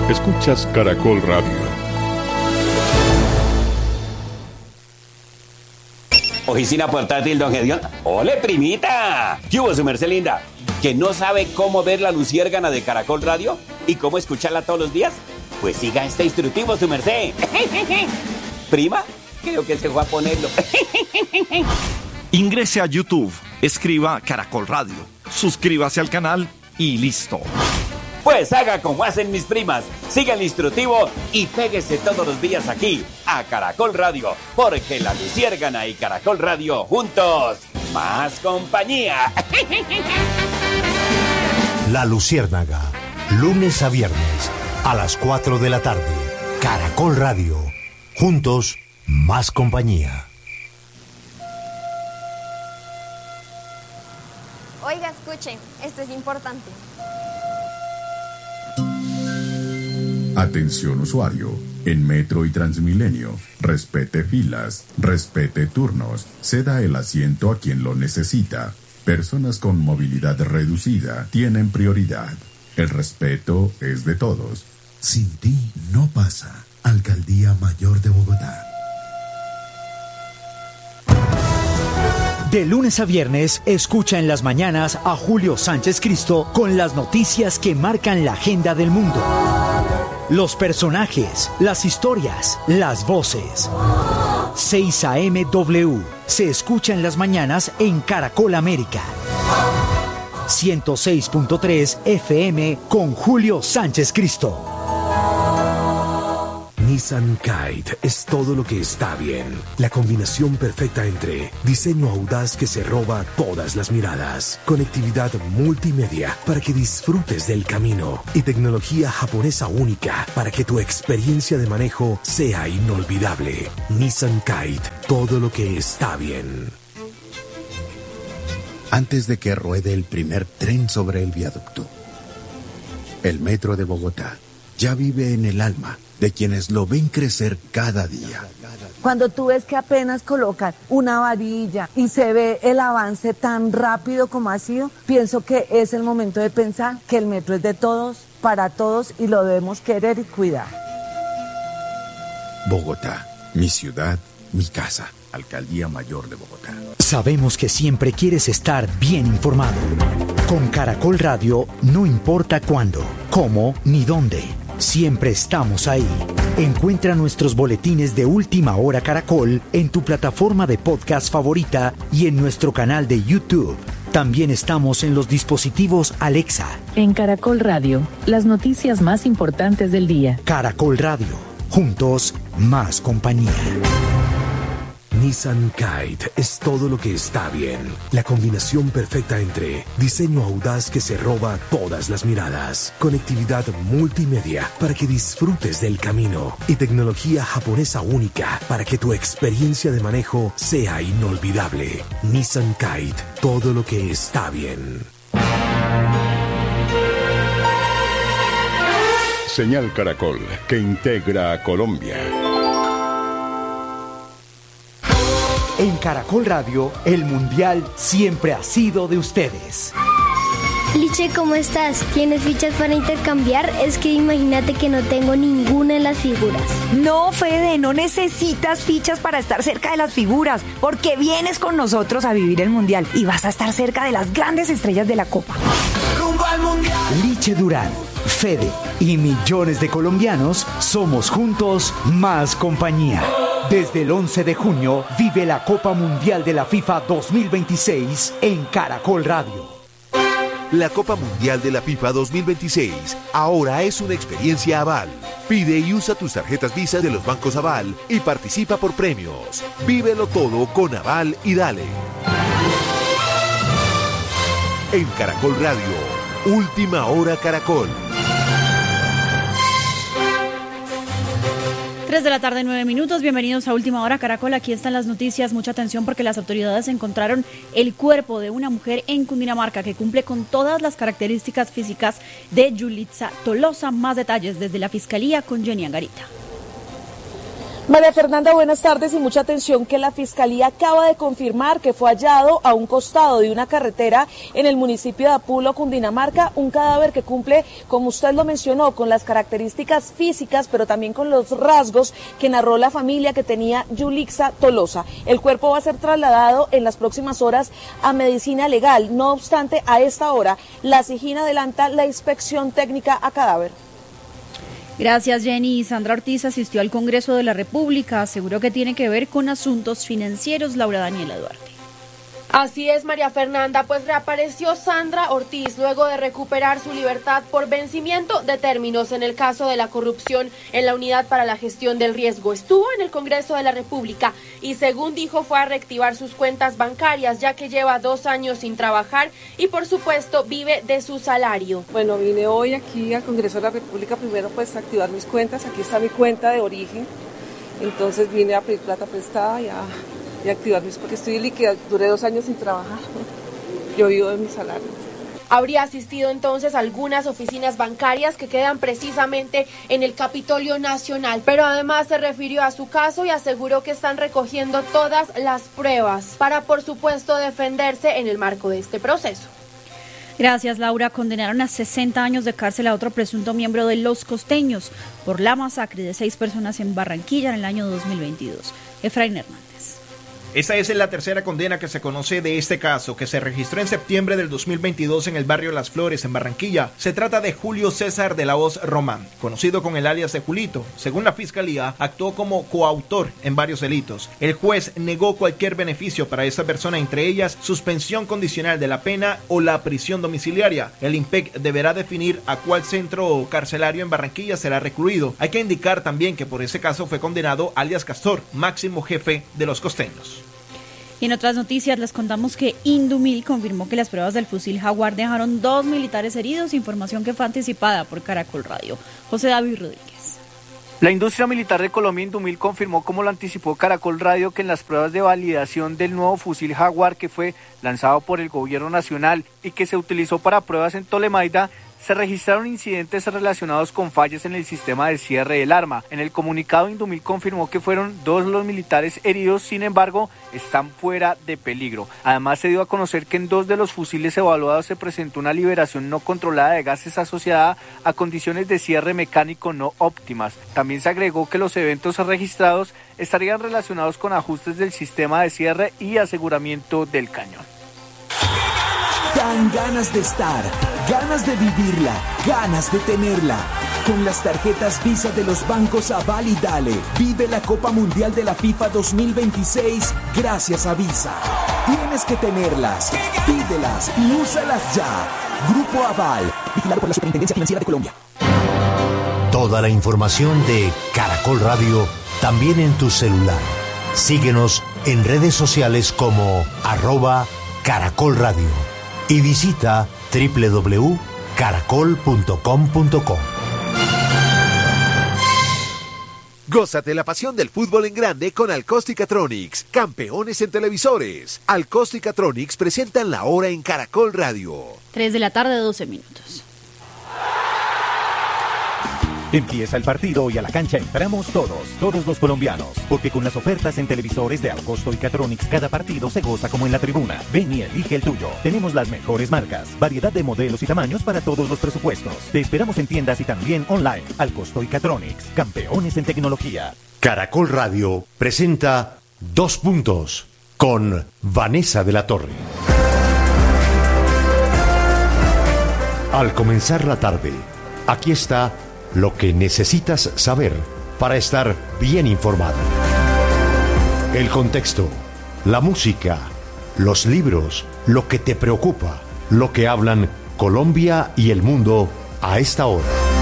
Escuchas Caracol Radio. Oficina portátil, don Gedeón. ¡Ole, primita! ¿Qué hubo, su merced linda? ¿Que no sabe cómo ver la luciérgana de Caracol Radio? ¿Y cómo escucharla todos los días? Pues siga este instructivo, su merced. ¿Prima? Creo que se fue a ponerlo. Ingrese a YouTube, escriba Caracol Radio, suscríbase al canal y listo. Pues haga como hacen mis primas, siga el instructivo y péguese todos los días aquí, a Caracol Radio, porque la luciérgana y Caracol Radio juntos, más compañía. La Luciérnaga, lunes a viernes, a las 4 de la tarde. Caracol Radio, juntos, más compañía. Oiga, escuche, esto es importante. Atención usuario, en Metro y Transmilenio, respete filas, respete turnos, ceda el asiento a quien lo necesita. Personas con movilidad reducida tienen prioridad. El respeto es de todos. Sin ti no pasa. Alcaldía Mayor de Bogotá. De lunes a viernes, escucha en las mañanas a Julio Sánchez Cristo con las noticias que marcan la agenda del mundo. Los personajes, las historias, las voces. 6 AM-W se escucha en las mañanas en Caracol América. 106.3 FM con Julio Sánchez Cristo. Nissan Kite es todo lo que está bien. La combinación perfecta entre diseño audaz que se roba todas las miradas, conectividad multimedia para que disfrutes del camino y tecnología japonesa única para que tu experiencia de manejo sea inolvidable. Nissan Kite, todo lo que está bien. Antes de que ruede el primer tren sobre el viaducto, el Metro de Bogotá ya vive en el alma de quienes lo ven crecer cada día. Cuando tú ves que apenas colocan una varilla y se ve el avance tan rápido como ha sido, pienso que es el momento de pensar que el metro es de todos, para todos y lo debemos querer y cuidar. Bogotá, mi ciudad, mi casa. Alcaldía Mayor de Bogotá. Sabemos que siempre quieres estar bien informado. Con Caracol Radio, no importa cuándo, cómo ni dónde. Siempre estamos ahí. Encuentra nuestros boletines de Última Hora Caracol en tu plataforma de podcast favorita y en nuestro canal de YouTube. También estamos en los dispositivos Alexa. En Caracol Radio, las noticias más importantes del día. Caracol Radio, juntos, más compañía. Nissan Kite es todo lo que está bien. La combinación perfecta entre diseño audaz que se roba todas las miradas, conectividad multimedia para que disfrutes del camino y tecnología japonesa única para que tu experiencia de manejo sea inolvidable. Nissan Kite, todo lo que está bien. Señal Caracol, que integra a Colombia. En Caracol Radio, el Mundial siempre ha sido de ustedes. Liche, ¿cómo estás? ¿Tienes fichas para intercambiar? Es que imagínate que no tengo ninguna de las figuras. No, Fede, no necesitas fichas para estar cerca de las figuras, porque vienes con nosotros a vivir el Mundial y vas a estar cerca de las grandes estrellas de la Copa. ¡Rumbo al Mundial! Liche Durán, Fede y millones de colombianos somos juntos más compañía. Desde el 11 de junio vive la Copa Mundial de la FIFA 2026 en Caracol Radio. La Copa Mundial de la FIFA 2026 ahora es una experiencia Aval. Pide y usa tus tarjetas Visa de los bancos Aval y participa por premios. Vívelo todo con Aval y dale. En Caracol Radio, Última Hora Caracol. 3 de la tarde, 9 minutos. Bienvenidos a Última Hora Caracol. Aquí están las noticias. Mucha atención porque las autoridades encontraron el cuerpo de una mujer en Cundinamarca que cumple con todas las características físicas de Yulitza Tolosa. Más detalles desde la Fiscalía con Jenny Angarita. María Fernanda, buenas tardes y mucha atención que la Fiscalía acaba de confirmar que fue hallado a un costado de una carretera en el municipio de Apulo, Cundinamarca, un cadáver que cumple, como usted lo mencionó, con las características físicas, pero también con los rasgos que narró la familia que tenía Yulixa Tolosa. El cuerpo va a ser trasladado en las próximas horas a medicina legal. No obstante, a esta hora, la SIJIN adelanta la inspección técnica a cadáver. Gracias, Jenny. Sandra Ortiz asistió al Congreso de la República. Aseguró que tiene que ver con asuntos financieros. Laura Daniela Duarte. Así es, María Fernanda, pues reapareció Sandra Ortiz luego de recuperar su libertad por vencimiento de términos en el caso de la corrupción en la Unidad para la Gestión del Riesgo. Estuvo en el Congreso de la República y, según dijo, fue a reactivar sus cuentas bancarias, ya que lleva 2 años sin trabajar y, por supuesto, vive de su salario. Bueno, vine hoy aquí al Congreso de la República primero pues a activar mis cuentas. Aquí está mi cuenta de origen, entonces vine a pedir plata prestada y activar mis, porque estoy líquida, duré 2 años sin trabajar, yo vivo de mi salario. Habría asistido entonces a algunas oficinas bancarias que quedan precisamente en el Capitolio Nacional, pero además se refirió a su caso y aseguró que están recogiendo todas las pruebas para, por supuesto, defenderse en el marco de este proceso. Gracias, Laura. Condenaron a 60 años de cárcel a otro presunto miembro de Los Costeños por la masacre de 6 personas en Barranquilla en el año 2022. Efraín Hernández. Esta es la tercera condena que se conoce de este caso, que se registró en septiembre del 2022 en el barrio Las Flores, en Barranquilla. Se trata de Julio César de la Hoz Román, conocido con el alias de Julito. Según la Fiscalía, actuó como coautor en varios delitos. El juez negó cualquier beneficio para esta persona, entre ellas suspensión condicional de la pena o la prisión domiciliaria. El IMPEC deberá definir a cuál centro carcelario en Barranquilla será recluido. Hay que indicar también que por ese caso fue condenado alias Castor, máximo jefe de Los Costeños. Y en otras noticias les contamos que Indumil confirmó que las pruebas del fusil Jaguar dejaron 2 militares heridos, información que fue anticipada por Caracol Radio. José David Rodríguez. La industria militar de Colombia, Indumil, confirmó, como lo anticipó Caracol Radio, que en las pruebas de validación del nuevo fusil Jaguar, que fue lanzado por el gobierno nacional y que se utilizó para pruebas en Tolemaida, se registraron incidentes relacionados con fallas en el sistema de cierre del arma. En el comunicado, Indumil confirmó que fueron 2 los militares heridos, sin embargo, están fuera de peligro. Además, se dio a conocer que en 2 de los fusiles evaluados se presentó una liberación no controlada de gases asociada a condiciones de cierre mecánico no óptimas. También se agregó que los eventos registrados estarían relacionados con ajustes del sistema de cierre y aseguramiento del cañón. Dan ganas de estar, ganas de vivirla, ganas de tenerla. Con las tarjetas Visa de los bancos Aval y Dale, vive la Copa Mundial de la FIFA 2026 gracias a Visa. Tienes que tenerlas, pídelas y úsalas ya. Grupo Aval, vigilado por la Superintendencia Financiera de Colombia. Toda la información de Caracol Radio también en tu celular. Síguenos en redes sociales como @Caracol Radio. Y visita www.caracol.com.co. Gózate la pasión del fútbol en grande con Alcóstica-Tronics, campeones en televisores. Alcóstica-Tronics presentan la hora en Caracol Radio. 3 de la tarde, 12 minutos. Empieza el partido y a la cancha entramos todos los colombianos, porque con las ofertas en televisores de Alcosto y Catronics cada partido se goza como en la tribuna. Ven y elige el tuyo. Tenemos las mejores marcas, variedad de modelos y tamaños para todos los presupuestos. Te esperamos en tiendas y también online. Alcosto y Catronics, campeones en tecnología. Caracol Radio presenta 2 puntos con Vanessa de la Torre. Al comenzar la tarde, aquí está lo que necesitas saber para estar bien informado. El contexto, la música, los libros, lo que te preocupa, lo que hablan Colombia y el mundo a esta hora.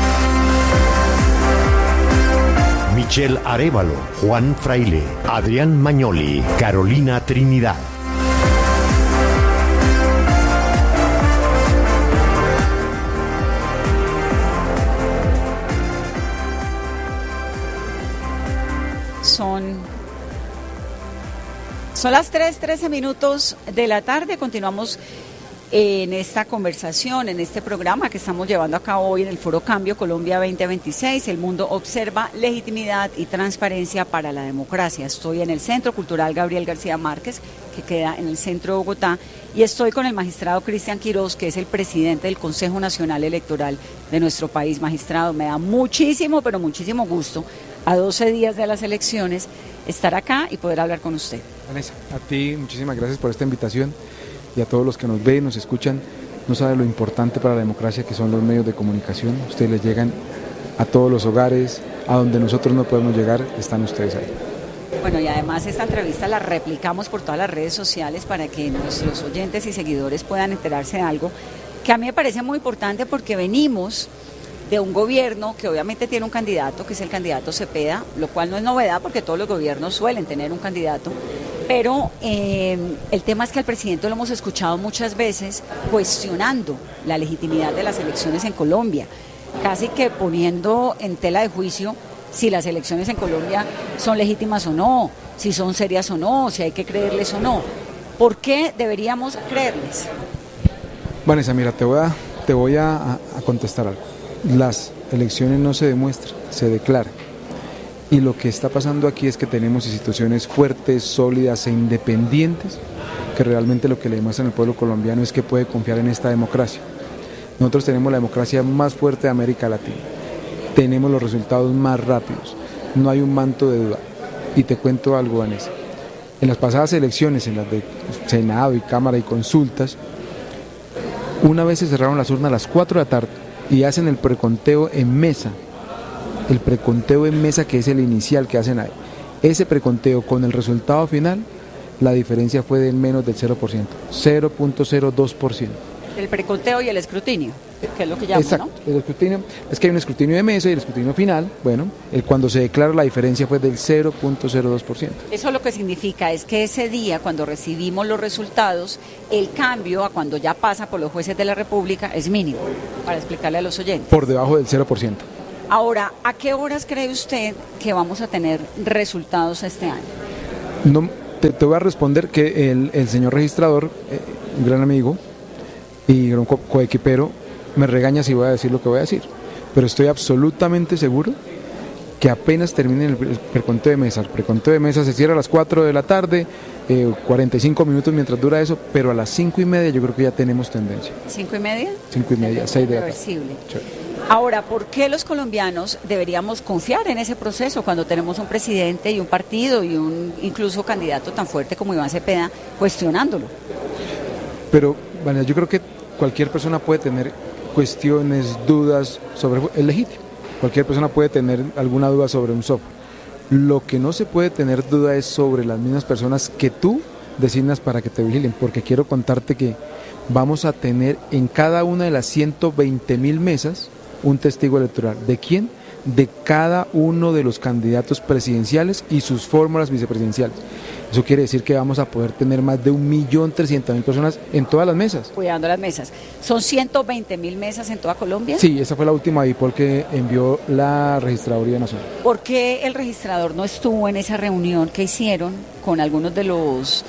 Michelle Arévalo, Juan Fraile, Adrián Mañoli, Carolina Trinidad. Son las 3:13 de la tarde. Continuamos en esta conversación, en este programa que estamos llevando a cabo hoy en el Foro Cambio Colombia 2026. El mundo observa legitimidad y transparencia para la democracia. Estoy en el Centro Cultural Gabriel García Márquez, que queda en el centro de Bogotá, y estoy con el magistrado Cristian Quiroz, que es el presidente del Consejo Nacional Electoral de nuestro país. Magistrado, me da muchísimo, pero muchísimo gusto, a 12 días de las elecciones, estar acá y poder hablar con usted. Vanessa, a ti muchísimas gracias por esta invitación. Y a todos los que nos ven, nos escuchan, no saben lo importante para la democracia que son los medios de comunicación. Ustedes les llegan a todos los hogares, a donde nosotros no podemos llegar, están ustedes ahí. Bueno, y además esta entrevista la replicamos por todas las redes sociales para que nuestros oyentes y seguidores puedan enterarse de algo que a mí me parece muy importante, porque venimos de un gobierno que obviamente tiene un candidato, que es el candidato Cepeda, lo cual no es novedad porque todos los gobiernos suelen tener un candidato, pero el tema es que al presidente lo hemos escuchado muchas veces cuestionando la legitimidad de las elecciones en Colombia, casi que poniendo en tela de juicio si las elecciones en Colombia son legítimas o no, si son serias o no, si hay que creerles o no. ¿Por qué deberíamos creerles? Vanessa, mira, te voy a contestar algo. Las elecciones no se demuestran, se declaran. Y lo que está pasando aquí es que tenemos instituciones fuertes, sólidas e independientes, que realmente lo que le demuestran al pueblo colombiano es que puede confiar en esta democracia. Nosotros tenemos la democracia más fuerte de América Latina, tenemos los resultados más rápidos, no hay un manto de duda. Y te cuento algo, Vanessa, en las pasadas elecciones, en las de Senado y Cámara y consultas, una vez se cerraron las urnas a las 4 de la tarde y hacen el preconteo en mesa. El preconteo en mesa, que es el inicial que hacen ahí. Ese preconteo con el resultado final, la diferencia fue de menos del 0%, 0.02%. El preconteo y el escrutinio, que es lo que llaman, exacto, ¿no? El escrutinio, es que hay un escrutinio de mesa y el escrutinio final, bueno, cuando se declara la diferencia fue del 0.02%. Eso lo que significa es que ese día, cuando recibimos los resultados, el cambio a cuando ya pasa por los jueces de la República es mínimo, para explicarle a los oyentes. Por debajo del 0%. Ahora, ¿a qué horas cree usted que vamos a tener resultados este año? No, te voy a responder que el señor registrador, un gran amigo y un coequipero, me regaña si voy a decir lo que voy a decir, pero estoy absolutamente seguro que apenas termine el preconteo de mesa. El preconteo de mesa se cierra a las 4 de la tarde, 45 minutos mientras dura eso, pero a las 5:30 yo creo que ya tenemos tendencia. ¿5:30? 5:30, 6 de la tarde. Ahora, ¿por qué los colombianos deberíamos confiar en ese proceso cuando tenemos un presidente y un partido y un incluso candidato tan fuerte como Iván Cepeda cuestionándolo? Pero, bueno, yo creo que cualquier persona puede tener cuestiones, dudas sobre el legítimo. Cualquier persona puede tener alguna duda sobre un software. Lo que no se puede tener duda es sobre las mismas personas que tú designas para que te vigilen, porque quiero contarte que vamos a tener en cada una de las 120.000 mesas un testigo electoral. ¿De quién? De cada uno de los candidatos presidenciales y sus fórmulas vicepresidenciales. Eso quiere decir que vamos a poder tener más de 1.300.000 personas en todas las mesas. Cuidando las mesas. ¿Son 120.000 mesas en toda Colombia? Sí, esa fue la última DIPOL que envió la Registraduría Nacional. ¿Por qué el registrador no estuvo en esa reunión que hicieron con algunos de los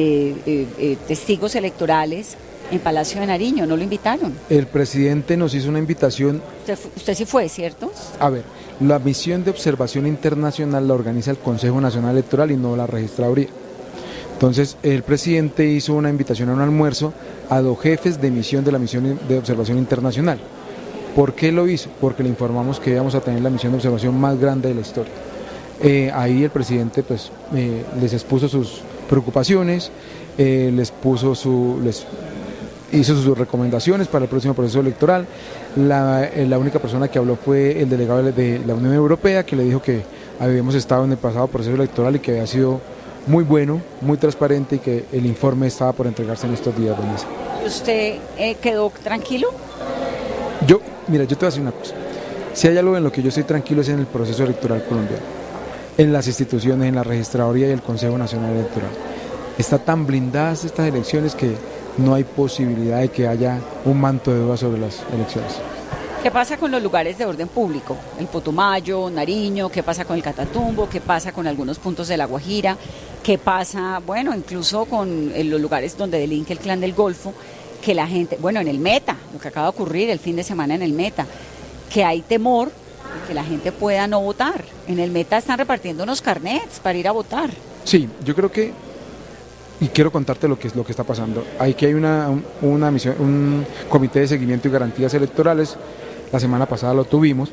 testigos electorales en Palacio de Nariño? ¿No lo invitaron? El presidente nos hizo una invitación. Usted sí fue, ¿cierto? A ver, la misión de observación internacional la organiza el Consejo Nacional Electoral y no la Registraduría. Entonces, el presidente hizo una invitación a un almuerzo a los jefes de misión de la misión de observación internacional. ¿Por qué lo hizo? Porque le informamos que íbamos a tener la misión de observación más grande de la historia. Ahí el presidente les expuso sus preocupaciones, hizo sus recomendaciones para el próximo proceso electoral. La única persona que habló fue el delegado de la Unión Europea, que le dijo que habíamos estado en el pasado proceso electoral y que había sido muy bueno, muy transparente y que el informe estaba por entregarse en estos días, Vanessa. ¿Usted quedó tranquilo? Mira, yo te voy a decir una cosa. Si hay algo en lo que yo estoy tranquilo es en el proceso electoral colombiano, en las instituciones, en la Registraduría y el Consejo Nacional Electoral. Está tan blindadas estas elecciones que no hay posibilidad de que haya un manto de duda sobre las elecciones. ¿Qué pasa con los lugares de orden público? El Putumayo, Nariño, ¿qué pasa con el Catatumbo? ¿Qué pasa con algunos puntos de La Guajira? ¿Qué pasa, incluso con los lugares donde delinque el Clan del Golfo? que la gente, bueno, en el Meta, lo que acaba de ocurrir el fin de semana en el Meta, que hay temor de que la gente pueda no votar. En el Meta están repartiendo unos carnets para ir a votar. Sí, yo creo que, y quiero contarte lo que está pasando. Aquí hay una misión, un comité de seguimiento y garantías electorales. La semana pasada lo tuvimos.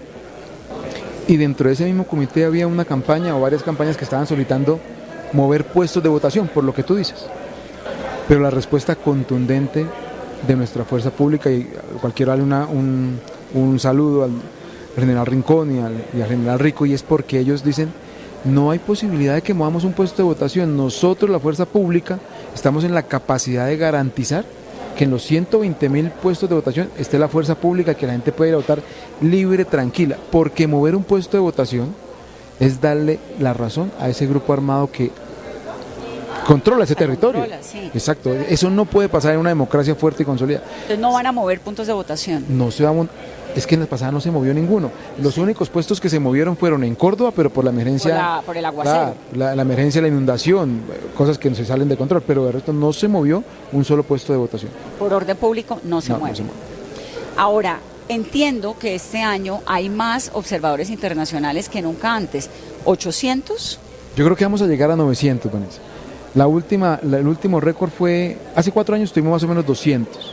Y dentro de ese mismo comité había una campaña o varias campañas que estaban solicitando mover puestos de votación, por lo que tú dices. Pero la respuesta contundente de nuestra fuerza pública, y cualquiera darle un saludo al general Rincón y al general Rico, y es porque ellos dicen, no hay posibilidad de que movamos un puesto de votación. Nosotros, la fuerza pública, estamos en la capacidad de garantizar que en los 120.000 puestos de votación esté la fuerza pública, que la gente pueda ir a votar libre, tranquila, porque mover un puesto de votación es darle la razón a ese grupo armado que controla ese territorio. Sí. Exacto, eso no puede pasar en una democracia fuerte y consolidada. Entonces no van a mover puntos de votación. No se va a es que en la pasada no se movió ninguno. Los únicos puestos que se movieron fueron en Córdoba, pero por la emergencia, por el aguacero. La emergencia, la inundación, cosas que no se salen de control, pero de resto no se movió un solo puesto de votación. Por orden público no se mueve. Ahora, entiendo que este año hay más observadores internacionales que nunca antes. ¿800? Yo creo que vamos a llegar a 900, Vanessa. El último récord fue, hace 4 años tuvimos más o menos 200.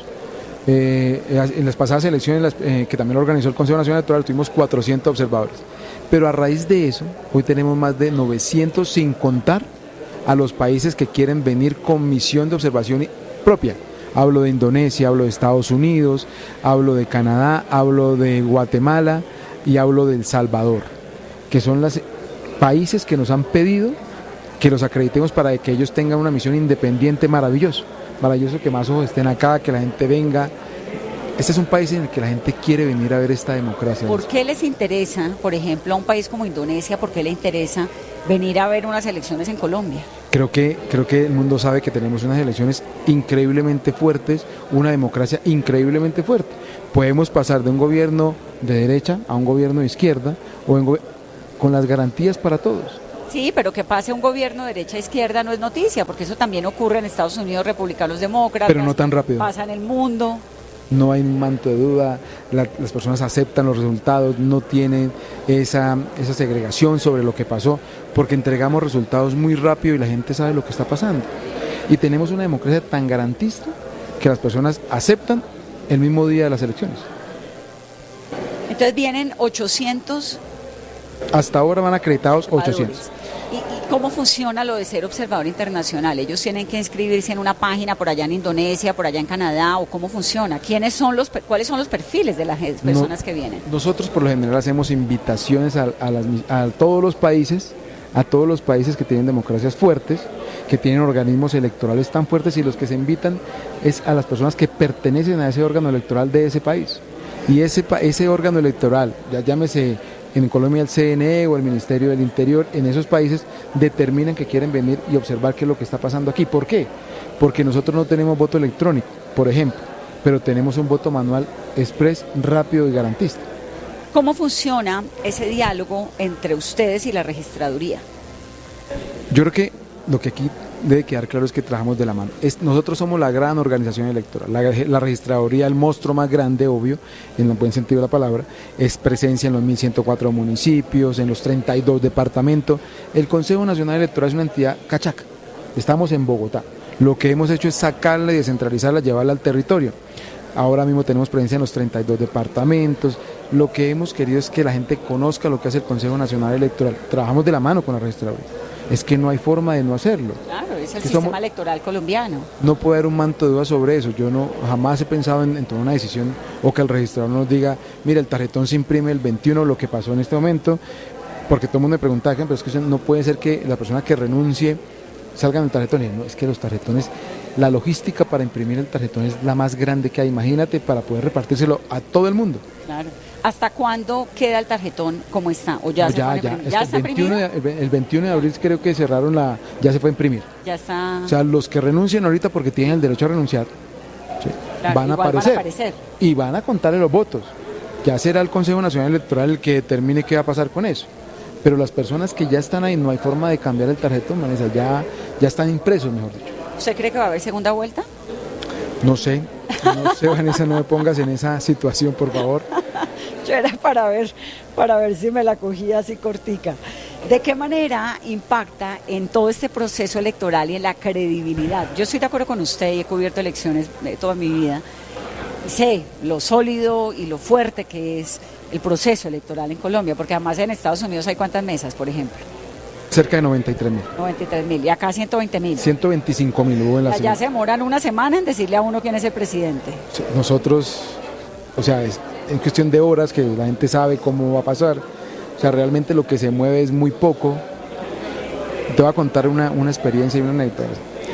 En las pasadas elecciones, que también organizó el Consejo Nacional Electoral, tuvimos 400 observadores. Pero a raíz de eso, hoy tenemos más de 900, sin contar a los países que quieren venir con misión de observación propia. Hablo de Indonesia, hablo de Estados Unidos, hablo de Canadá, hablo de Guatemala y hablo de El Salvador, que son los países que nos han pedido que los acreditemos para que ellos tengan una misión independiente. Maravilloso que más ojos estén acá, que la gente venga. Este es un país en el que la gente quiere venir a ver esta democracia. ¿Por qué les interesa, por ejemplo, a un país como Indonesia, por qué le interesa venir a ver unas elecciones en Colombia? Creo que el mundo sabe que tenemos unas elecciones increíblemente fuertes, una democracia increíblemente fuerte. Podemos pasar de un gobierno de derecha a un gobierno de izquierda, con las garantías para todos. Sí, pero que pase un gobierno derecha-izquierda no es noticia, porque eso también ocurre en Estados Unidos, republicanos, demócratas. Pero no tan rápido. Pasa en el mundo. No hay un manto de duda, las personas aceptan los resultados, no tienen esa segregación sobre lo que pasó, porque entregamos resultados muy rápido y la gente sabe lo que está pasando. Y tenemos una democracia tan garantista que las personas aceptan el mismo día de las elecciones. Entonces vienen 800. Hasta ahora van acreditados 800. ¿Y cómo funciona lo de ser observador internacional? ¿Ellos tienen que inscribirse en una página por allá en Indonesia, por allá en Canadá, o cómo funciona? ¿Cuáles son los perfiles de las personas que vienen? Nosotros por lo general hacemos invitaciones a todos los países, que tienen democracias fuertes, que tienen organismos electorales tan fuertes, y los que se invitan es a las personas que pertenecen a ese órgano electoral de ese país. Y ese órgano electoral, ya llámese en Colombia el CNE o el Ministerio del Interior, en esos países determinan que quieren venir y observar qué es lo que está pasando aquí. ¿Por qué? Porque nosotros no tenemos voto electrónico, por ejemplo, pero tenemos un voto manual express, rápido y garantista. ¿Cómo funciona ese diálogo entre ustedes y la registraduría? Yo creo que lo que aquí debe quedar claro es que trabajamos de la mano. Nosotros somos la gran organización electoral. La registraduría, el monstruo más grande, obvio, en el buen sentido de la palabra, es presencia en los 1.104 municipios, en los 32 departamentos. El Consejo Nacional Electoral es una entidad cachaca. Estamos en Bogotá. Lo que hemos hecho es sacarla y descentralizarla, llevarla al territorio. Ahora mismo tenemos presencia en los 32 departamentos. Lo que hemos querido es que la gente conozca lo que hace el Consejo Nacional Electoral. Trabajamos de la mano con la registraduría. Es que no hay forma de no hacerlo. Claro, es el sistema electoral colombiano. No puede haber un manto de duda sobre eso. Yo jamás he pensado en tomar una decisión o que el registrador nos diga, mira, el tarjetón se imprime el 21, lo que pasó en este momento, porque todo el mundo me pregunta, pero es que no puede ser que la persona que renuncie salga en el tarjetón. Y no, es que los tarjetones, la logística para imprimir el tarjetón es la más grande que hay. Imagínate, para poder repartírselo a todo el mundo. Claro. ¿Hasta cuándo queda el tarjetón como está? ¿O ya se fue ¿Ya está imprimido? El 21 de abril creo que cerraron ya se fue a imprimir. Ya está. O sea, los que renuncien ahorita porque tienen el derecho a renunciar, ¿sí? Claro, van a aparecer y van a contarle los votos. Ya será el Consejo Nacional Electoral el que determine qué va a pasar con eso. Pero las personas que ya están ahí, no hay forma de cambiar el tarjetón, Vanessa, ya están impresos, mejor dicho. ¿Usted cree que va a haber segunda vuelta? No sé, No sé, Vanessa, no me pongas en esa situación, por favor. Yo era para ver si me la cogía así cortica. ¿De qué manera impacta en todo este proceso electoral y en la credibilidad? Yo estoy de acuerdo con usted y he cubierto elecciones toda mi vida. Sé lo sólido y lo fuerte que es el proceso electoral en Colombia, porque además en Estados Unidos hay ¿cuántas mesas, por ejemplo? Cerca de 93.000. 93.000 y acá 120.000. 125.000 hubo en la Allá se demoran una semana en decirle a uno quién es el presidente. Nosotros, o sea, es en cuestión de horas que la gente sabe cómo va a pasar. O sea, realmente lo que se mueve es muy poco. Te voy a contar una experiencia y una anécdota.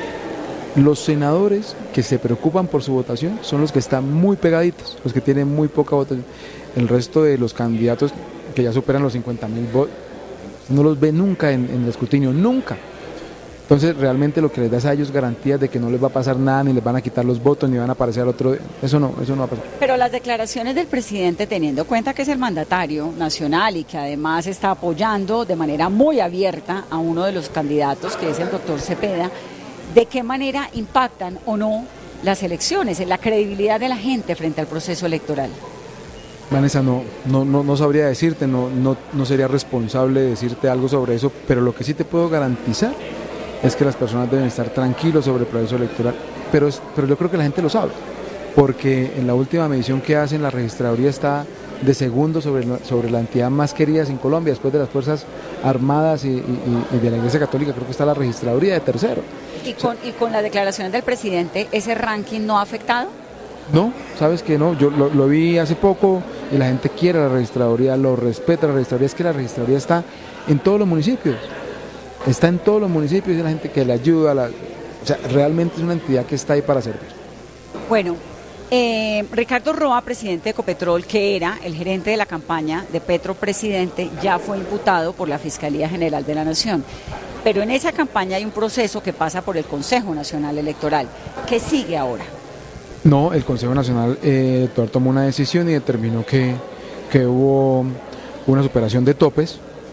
Los senadores que se preocupan por su votación son los que están muy pegaditos, los que tienen muy poca votación. El resto de los candidatos que ya superan los 50.000 votos, no los ve nunca en el escrutinio, nunca. Entonces realmente lo que les da es a ellos garantías de que no les va a pasar nada, ni les van a quitar los votos, ni van a aparecer al otro. Eso no va a pasar. Pero las declaraciones del presidente, teniendo en cuenta que es el mandatario nacional y que además está apoyando de manera muy abierta a uno de los candidatos, que es el doctor Cepeda, ¿de qué manera impactan o no las elecciones, en la credibilidad de la gente frente al proceso electoral? Vanessa, no sabría decirte, no sería responsable decirte algo sobre eso, pero lo que sí te puedo garantizar es que las personas deben estar tranquilos sobre el proceso electoral, pero yo creo que la gente lo sabe, porque en la última medición que hacen la registraduría está de segundo sobre la entidad más querida en Colombia, después de las Fuerzas Armadas y de la Iglesia Católica, creo que está la registraduría de tercero. ¿Y con las declaraciones del presidente, ese ranking no ha afectado? No, sabes que no, yo lo vi hace poco y la gente quiere la registraduría, lo respeta la registraduría, es que la registraduría está en todos los municipios. Está en todos los municipios y la gente que le ayuda, o sea, realmente es una entidad que está ahí para servir. Bueno, Ricardo Roa, presidente de Ecopetrol, que era el gerente de la campaña de Petro presidente, ya fue imputado por la Fiscalía General de la Nación. Pero en esa campaña hay un proceso que pasa por el Consejo Nacional Electoral. ¿Qué sigue ahora? No, el Consejo Nacional Electoral tomó una decisión y determinó que hubo una superación de topes.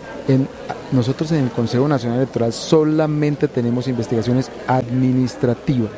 Nosotros en el Consejo Nacional Electoral solamente tenemos investigaciones administrativas.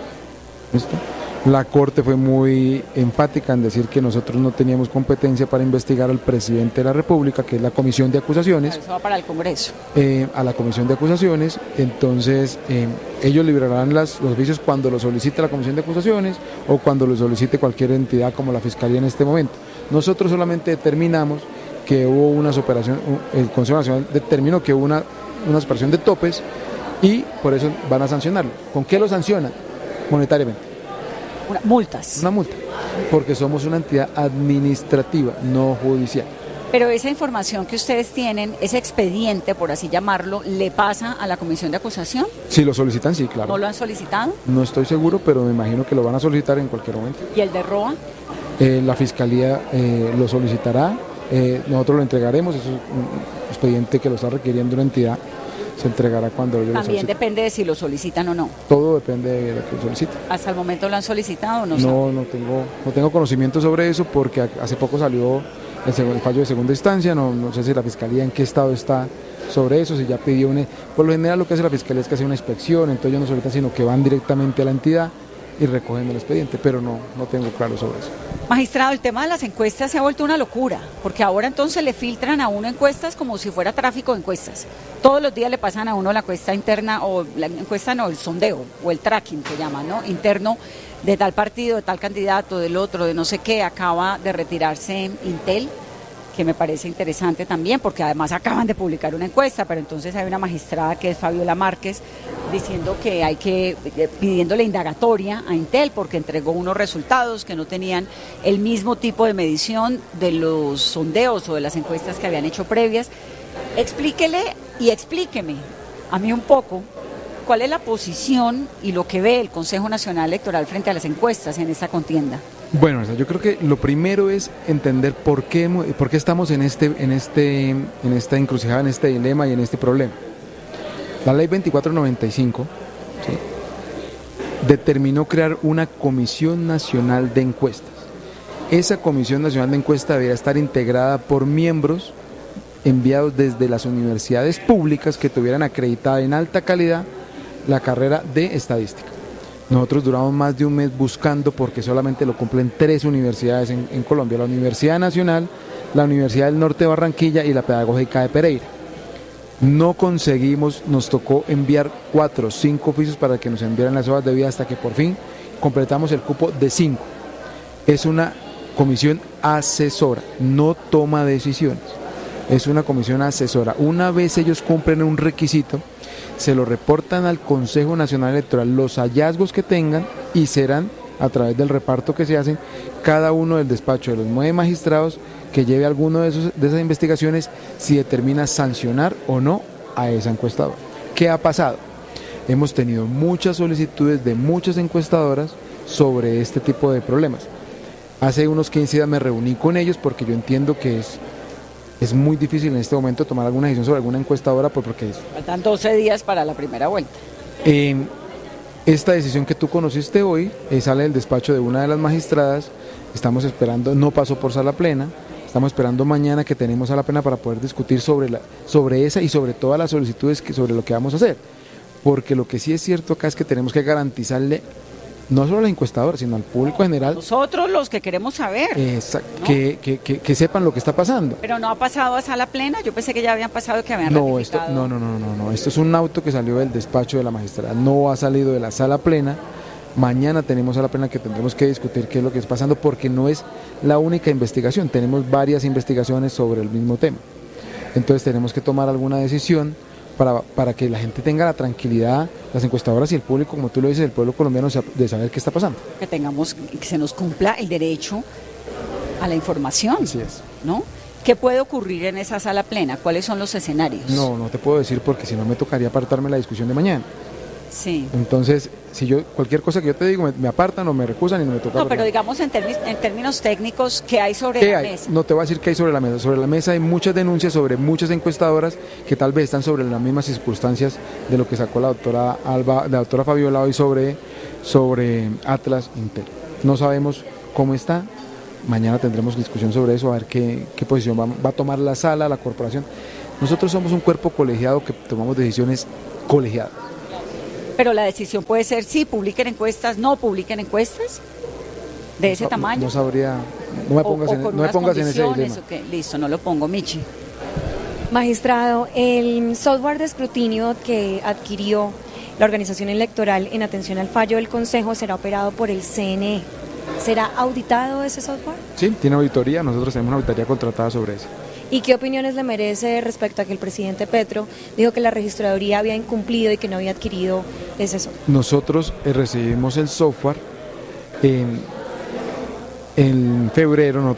¿Listo? La Corte fue muy enfática en decir que nosotros no teníamos competencia para investigar al presidente de la República, que es la Comisión de Acusaciones. Eso va para el Congreso. A la Comisión de Acusaciones, entonces ellos liberarán los juicios cuando lo solicite la Comisión de Acusaciones o cuando lo solicite cualquier entidad como la Fiscalía en este momento. Nosotros solamente determinamos que hubo una superación, el Consejo Nacional determinó que hubo una superación de topes y por eso van a sancionarlo. ¿Con qué lo sancionan? Monetariamente. Multas. Una multa, porque somos una entidad administrativa, no judicial. Pero esa información que ustedes tienen, ese expediente, por así llamarlo, ¿le pasa a la Comisión de Acusación? Si lo solicitan, sí, claro. ¿No lo han solicitado? No estoy seguro, pero me imagino que lo van a solicitar en cualquier momento. ¿Y el de Roa? La Fiscalía lo solicitará, nosotros lo entregaremos, es un expediente que lo está requiriendo una entidad. Se entregará cuando ellos lo soliciten. También depende de si lo solicitan o no. Todo depende de lo que soliciten. ¿Hasta el momento lo han solicitado o no? No tengo conocimiento sobre eso porque hace poco salió el fallo de segunda instancia, no sé si la Fiscalía en qué estado está sobre eso, si ya pidió por lo general lo que hace la Fiscalía es que hace una inspección, entonces ellos no solicitan sino que van directamente a la entidad y recogen el expediente, pero no tengo claro sobre eso. Magistrado, el tema de las encuestas se ha vuelto una locura, porque ahora entonces le filtran a uno encuestas como si fuera tráfico de encuestas. Todos los días le pasan a uno la encuesta interna, o la encuesta no, el sondeo, o el tracking que llaman, ¿no? Interno de tal partido, de tal candidato, del otro, de no sé qué. Acaba de retirarse Intel, que me parece interesante también, porque además acaban de publicar una encuesta, pero entonces hay una magistrada que es Fabiola Márquez diciendo que pidiéndole indagatoria a Intel porque entregó unos resultados que no tenían el mismo tipo de medición de los sondeos o de las encuestas que habían hecho previas. Explíquele y explíqueme a mí un poco cuál es la posición y lo que ve el Consejo Nacional Electoral frente a las encuestas en esta contienda. Bueno, yo creo que lo primero es entender por qué estamos en esta encrucijada, en este dilema y en este problema. La ley 2495 determinó crear una Comisión Nacional de Encuestas. Esa Comisión Nacional de Encuestas debería estar integrada por miembros enviados desde las universidades públicas que tuvieran acreditada en alta calidad la carrera de estadística. Nosotros duramos más de un mes buscando, porque solamente lo cumplen 3 universidades en Colombia: la Universidad Nacional, la Universidad del Norte de Barranquilla y la Pedagógica de Pereira. No conseguimos, nos tocó enviar 4 o 5 oficios para que nos enviaran las hojas de vida hasta que por fin completamos el cupo de 5. Es una comisión asesora, no toma decisiones, es una comisión asesora. Una vez ellos cumplen un requisito, se lo reportan al Consejo Nacional Electoral los hallazgos que tengan y serán, a través del reparto que se hacen, cada uno del despacho de los 9 magistrados que lleve alguno de esas investigaciones si determina sancionar o no a esa encuestadora. ¿Qué ha pasado? Hemos tenido muchas solicitudes de muchas encuestadoras sobre este tipo de problemas. Hace unos 15 días me reuní con ellos porque yo entiendo que es muy difícil en este momento tomar alguna decisión sobre alguna encuestadora porque faltan 12 días para la primera vuelta. Esta decisión que tú conociste hoy sale del despacho de una de las magistradas. Estamos esperando, no pasó por sala plena. Estamos esperando mañana que tenemos sala plena para poder discutir sobre esa y sobre todas las solicitudes sobre lo que vamos a hacer. Porque lo que sí es cierto acá es que tenemos que garantizarle no solo a la encuestadora, sino al público en general. Nosotros los que queremos saber. Exacto, ¿no? que sepan lo que está pasando. Pero no ha pasado a sala plena, yo pensé que ya habían pasado, que habían ratificado. No, esto es un auto que salió del despacho de la magistrada, no ha salido de la sala plena. Mañana tenemos sala plena que tendremos que discutir qué es lo que está pasando, porque no es la única investigación, tenemos varias investigaciones sobre el mismo tema. Entonces tenemos que tomar alguna decisión para que la gente tenga la tranquilidad, las encuestadoras y el público, como tú lo dices, el pueblo colombiano, de saber qué está pasando. Que se nos cumpla el derecho a la información. Así es. ¿No? ¿Qué puede ocurrir en esa sala plena? ¿Cuáles son los escenarios? No te puedo decir porque si no me tocaría apartarme la discusión de mañana. Sí. Entonces, si cualquier cosa que yo te digo, me apartan o me recusan y no me toca. No, pero digamos en términos técnicos, ¿qué hay sobre la mesa? No te voy a decir qué hay sobre la mesa. Sobre la mesa hay muchas denuncias sobre muchas encuestadoras que tal vez están sobre las mismas circunstancias de lo que sacó la doctora Fabiola hoy sobre Atlas Inter. No sabemos cómo está. Mañana tendremos discusión sobre eso, a ver qué posición va a tomar la sala, la corporación. Nosotros somos un cuerpo colegiado que tomamos decisiones colegiadas. Pero la decisión puede ser sí, publiquen encuestas, no publiquen encuestas de ese tamaño. No sabría, no me pongas en ese dilema. Okay, listo, no lo pongo, Michi. Magistrado, el software de escrutinio que adquirió la organización electoral en atención al fallo del Consejo será operado por el CNE. ¿Será auditado ese software? Sí, tiene auditoría, nosotros tenemos una auditoría contratada sobre eso. ¿Y qué opiniones le merece respecto a que el presidente Petro dijo que la registraduría había incumplido y que no había adquirido ese software? Nosotros recibimos el software en febrero,